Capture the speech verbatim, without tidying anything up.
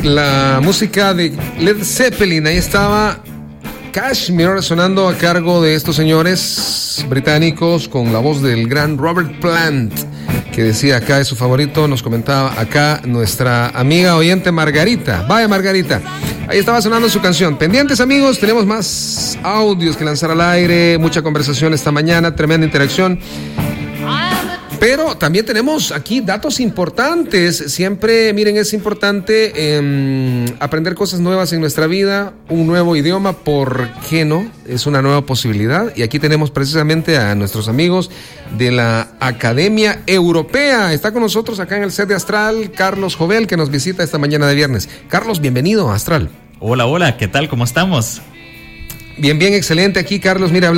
la música de Led Zeppelin. Ahí estaba Kashmir sonando a cargo de estos señores británicos con la voz del gran Robert Plant, que decía acá es su favorito. Nos comentaba acá nuestra amiga oyente Margarita. Vaya Margarita, ahí estaba sonando su canción. Pendientes, amigos, tenemos más audios que lanzar al aire, mucha conversación esta mañana, tremenda interacción. Pero también tenemos aquí datos importantes. Siempre, miren, es importante eh, aprender cosas nuevas en nuestra vida. Un nuevo idioma, ¿por qué no? Es una nueva posibilidad. Y aquí tenemos precisamente a nuestros amigos de la Academia Europea. Está con nosotros acá en el set de Astral Carlos Jovel, que nos visita esta mañana de viernes. Carlos, bienvenido a Astral. Hola, hola, ¿qué tal? ¿Cómo estamos? Bien, bien, excelente aquí, Carlos. Mira,